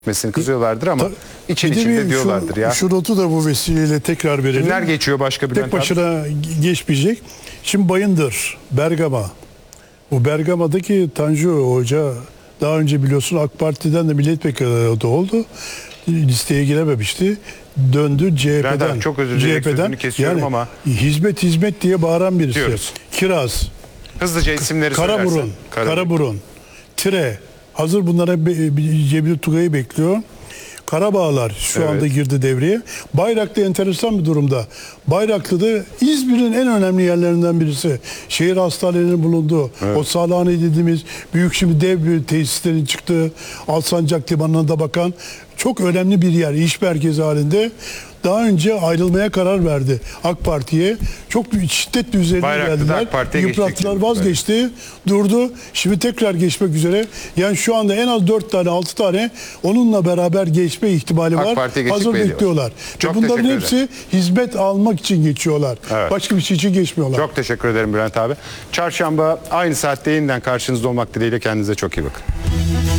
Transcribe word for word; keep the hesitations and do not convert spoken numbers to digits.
Mesini kızıyorlardır ama Ta, için içinde diyorlardır şu, ya. Şu notu da bu vesileyle tekrar verelim. Kimler geçiyor başka Bülent Tek başına abi? geçmeyecek. Şimdi Bayındır, Bergama. Bu Bergama'daki Tanju Hoca daha önce biliyorsun AK Parti'den de milletvekili de oldu. Listeye girememişti. Döndü C H P'den. Çok özür dilerim, sözünü kesiyorum yani, ama. Hizmet hizmet diye bağıran birisi. Diyoruz. Kiraz. Hızlıca isimleri Karaburun, söylersen. Karaburun, Karaburun, Tire. Hazır bunlara Cemil Tugay'ı bekliyor. Karabağlar şu Evet. anda girdi devreye. Bayraklı enteresan bir durumda. Bayraklı'da İzmir'in en önemli yerlerinden birisi. Şehir hastanelerinin bulunduğu, evet. o Salihane dediğimiz büyük şimdi dev bir tesislerin çıktığı, Alsancak Limanı'na da bakan çok önemli bir yer. İş merkezi halinde. Daha önce ayrılmaya karar verdi AK Parti'ye. Çok büyük şiddetli üzerine geldiler. Yıprattılar, vazgeçti, durdu. Şimdi tekrar geçmek üzere. Yani şu anda en az dört tane, altı tane onunla beraber geçme ihtimali var. Hazır bekliyorlar. Ve bunların hepsi hizmet almak için geçiyorlar. Evet. Başka bir şey için geçmiyorlar. Çok teşekkür ederim Bülent abi. Çarşamba aynı saatte yeniden karşınızda olmak dileğiyle, kendinize çok iyi bakın.